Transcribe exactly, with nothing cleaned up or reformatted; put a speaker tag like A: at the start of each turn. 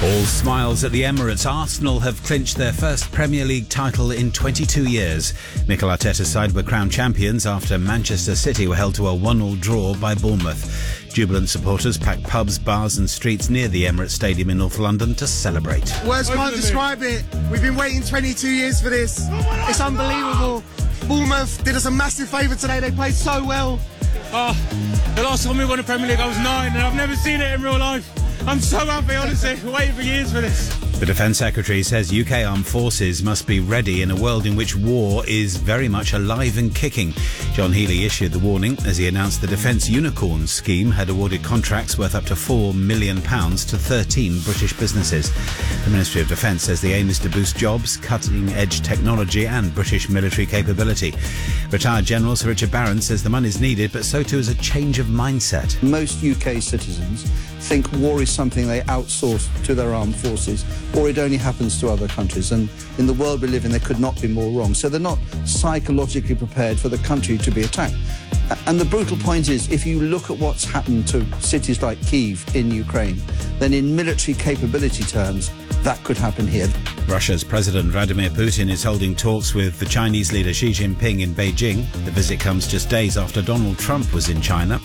A: All smiles at the Emirates. Arsenal have clinched their first Premier League title in twenty-two years. Mikel Arteta's side were crowned champions after Manchester City were held to a one all draw by Bournemouth. Jubilant supporters packed pubs, bars and streets near the Emirates Stadium in North London to celebrate.
B: Words can't describe it. We've been waiting twenty-two years for this. It's unbelievable. Bournemouth did us a massive favour today. They played so well.
C: Oh, the last time we won the Premier League I was nine and I've never seen it in real life. I'm so happy, honestly. We're waiting for years for this.
A: The Defence Secretary says U K armed forces must be ready in a world in which war is very much alive and kicking. John Healey issued the warning as he announced the Defence Unicorn scheme had awarded contracts worth up to four million pounds to thirteen British businesses. The Ministry of Defence says the aim is to boost jobs, cutting-edge technology and British military capability. Retired General Sir Richard Barron says the money is needed, but so too is a change of mindset.
D: Most U K citizens think war is something they outsource to their armed forces, or it only happens to other countries. And in the world we live in, they could not be more wrong. So they're not psychologically prepared for the country to be attacked. And the brutal point is, if you look at what's happened to cities like Kyiv in Ukraine, then in military capability terms, that could happen here.
A: Russia's President Vladimir Putin is holding talks with the Chinese leader Xi Jinping in Beijing. The visit comes just days after Donald Trump was in China.